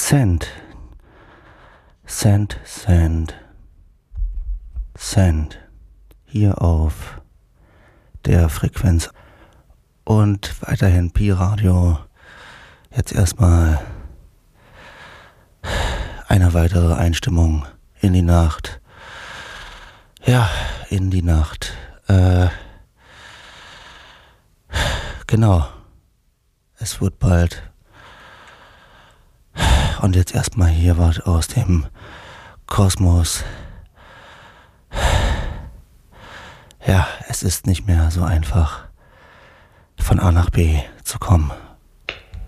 Send, Send, Send, Send. Hier auf der Frequenz und weiterhin Pi-Radio. Jetzt erstmal eine weitere Einstimmung in die Nacht. Ja, in die Nacht. Genau. Es wird bald. Und jetzt erstmal hier was aus dem Kosmos. Ja, es ist nicht mehr so einfach, von A nach B zu kommen.